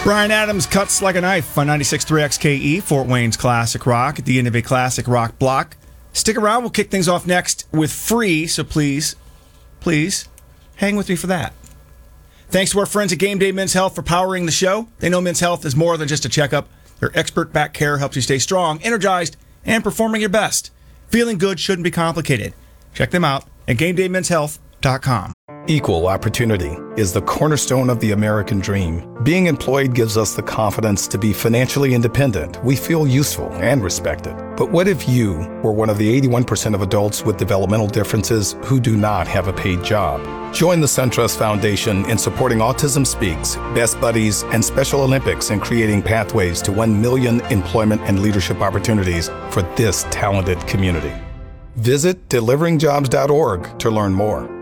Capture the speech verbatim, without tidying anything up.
Bryan Adams cuts like a knife on ninety-six point three X K E, Fort Wayne's Classic Rock, at the end of a classic rock block. Stick around. We'll kick things off next with Free, so please, please, hang with me for that. Thanks to our friends at Game Day Men's Health for powering the show. They know men's health is more than just a checkup. Their expert back care helps you stay strong, energized, and performing your best. Feeling good shouldn't be complicated. Check them out at game day men's health dot com. Equal opportunity is the cornerstone of the American dream. Being employed gives us the confidence to be financially independent. We feel useful and respected. But what if you were one of the eighty-one percent of adults with developmental differences who do not have a paid job? Join the SunTrust Foundation in supporting Autism Speaks, Best Buddies, and Special Olympics in creating pathways to one million employment and leadership opportunities for this talented community. Visit delivering jobs dot org to learn more.